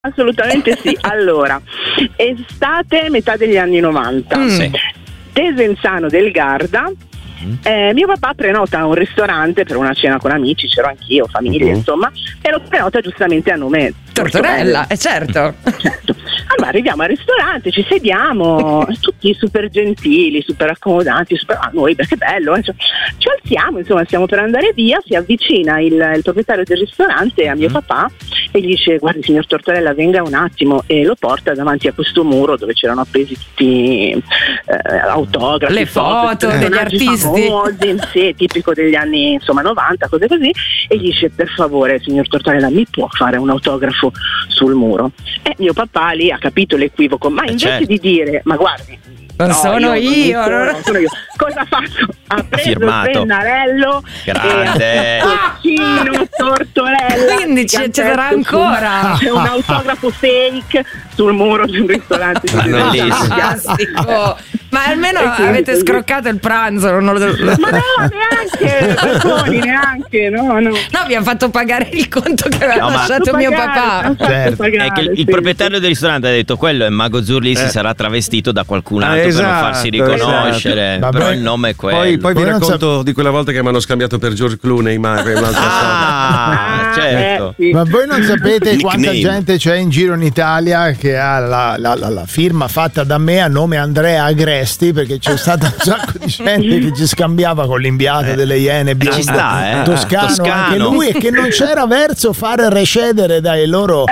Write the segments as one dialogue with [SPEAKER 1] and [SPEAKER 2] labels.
[SPEAKER 1] Assolutamente sì. Allora, estate metà degli anni 90.
[SPEAKER 2] Sì.
[SPEAKER 1] Desenzano del Garda. Mio papà prenota un ristorante per una cena con amici, c'ero anch'io, famiglia, insomma, e lo prenota giustamente a nome
[SPEAKER 3] Tortorella, certo.
[SPEAKER 1] Allora arriviamo al ristorante, ci sediamo, tutti super gentili, super accomodanti, noi perché bello, ci alziamo, insomma, stiamo per andare via, si avvicina il proprietario del ristorante a mio papà e gli dice: guardi signor Tortorella, venga un attimo, e lo porta davanti a questo muro dove c'erano appesi tutti autografi,
[SPEAKER 3] le foto degli artisti
[SPEAKER 1] famosi, sì, tipico degli anni insomma 90, cose così, e gli dice: per favore signor Tortorella, mi può fare un autografo sul muro? E mio papà lì ha capito l'equivoco, ma invece di dire: ma guardi,
[SPEAKER 3] non sono io.
[SPEAKER 1] Cosa ha fatto? Ha preso
[SPEAKER 2] firmato.
[SPEAKER 1] il pennarello
[SPEAKER 2] grande
[SPEAKER 1] Tortorella, Tortorella,
[SPEAKER 3] quindi ce sarà ancora.
[SPEAKER 1] C'è un autografo fake sul muro di un ristorante.
[SPEAKER 3] Fantastico. Ma almeno avete scroccato il pranzo,
[SPEAKER 1] ma no, neanche balconi, neanche, no,
[SPEAKER 3] abbiamo fatto pagare il conto che aveva lasciato mio papà.
[SPEAKER 2] Certo. È che il proprietario del ristorante ha detto: quello è Mago Zurli, si sarà travestito da qualcun altro per non farsi riconoscere, però il nome è quello.
[SPEAKER 4] Poi vi racconto di quella volta che mi hanno scambiato per George Clooney, ma è un'altra
[SPEAKER 2] certo.
[SPEAKER 1] Sì.
[SPEAKER 5] Ma voi non sapete quanta gente c'è in giro in Italia che ha la firma fatta da me a nome Andrea Agresti, perché c'è stata un sacco di gente che ci scambiava con l'inviato delle Iene bionde,
[SPEAKER 2] ci sta,
[SPEAKER 5] toscano anche lui, e che non c'era verso fare recedere dai loro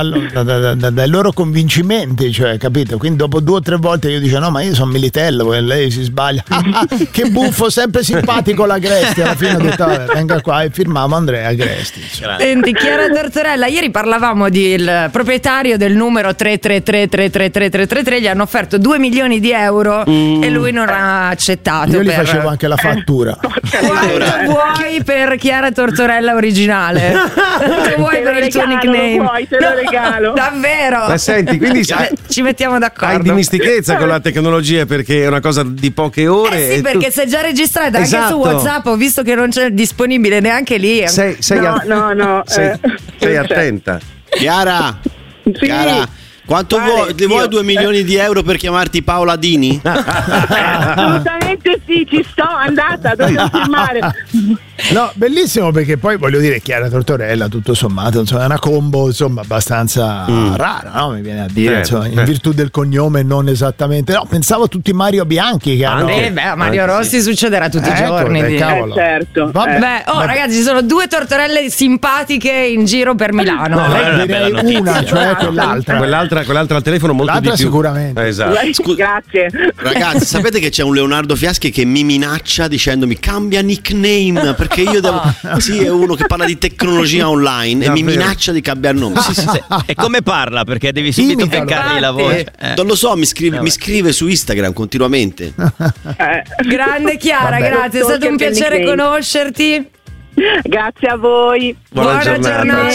[SPEAKER 5] convincimenti, cioè, capito? Quindi dopo 2 o 3 volte io dicevo: no, ma io sono Militello, e lei si sbaglia. Che buffo, sempre simpatico l'Agresti. Alla fine ho detto: venga qua, e firmavo Andrea Agresti.
[SPEAKER 3] Senti, Chiara Tortorella, ieri parlavamo del proprietario del numero 333333333, gli hanno offerto 2 milioni di euro e lui non ha accettato.
[SPEAKER 5] Io gli facevo anche la fattura.
[SPEAKER 3] Quanto vuoi per Chiara Tortorella originale? Quanto vuoi per il tuo nickname?
[SPEAKER 1] Te lo regalo.
[SPEAKER 3] Davvero?
[SPEAKER 4] Ma senti, quindi
[SPEAKER 3] ci mettiamo d'accordo.
[SPEAKER 4] hai dimestichezza con la tecnologia, perché è una cosa di poche ore.
[SPEAKER 3] Sì, perché sei già registrata anche
[SPEAKER 4] Esatto.
[SPEAKER 3] su WhatsApp, ho visto che non c'è disponibile neanche lì.
[SPEAKER 4] Sei attenta.
[SPEAKER 6] Chiara,
[SPEAKER 1] Sì.
[SPEAKER 6] Chiara, quanto vuoi 2 milioni di euro per chiamarti Paola Dini?
[SPEAKER 1] Assolutamente sì, ci sto, andata, devo firmare.
[SPEAKER 5] No, bellissimo, perché poi voglio dire, Chiara Tortorella, tutto sommato, insomma, è una combo, insomma, abbastanza rara, no? Mi viene a dire, insomma, in virtù del cognome non esattamente. No, pensavo a tutti Mario Bianchi che hanno.
[SPEAKER 3] A Mario Rossi succederà tutti i giorni.
[SPEAKER 5] Cavolo.
[SPEAKER 1] Certo.
[SPEAKER 3] Vabbè, ragazzi, ci sono 2 tortorelle simpatiche in giro per Milano.
[SPEAKER 5] Direi una, cioè quell'altra
[SPEAKER 4] al telefono molto
[SPEAKER 5] l'altra
[SPEAKER 4] di più.
[SPEAKER 5] Sicuramente.
[SPEAKER 4] Esatto.
[SPEAKER 1] Grazie.
[SPEAKER 6] Ragazzi, sapete che c'è un Leonardo Fiaschi che mi minaccia dicendomi: cambia nickname, perché io devo. Sì, è uno che parla di tecnologia online e mi minaccia di cambiare nome. Sì.
[SPEAKER 2] E come parla? Perché devi subito beccargli la voce.
[SPEAKER 6] Non lo so, mi scrive su Instagram continuamente.
[SPEAKER 3] Grande Chiara, grazie, è stato un piacere conoscerti.
[SPEAKER 1] Grazie a voi.
[SPEAKER 4] Buona giornata.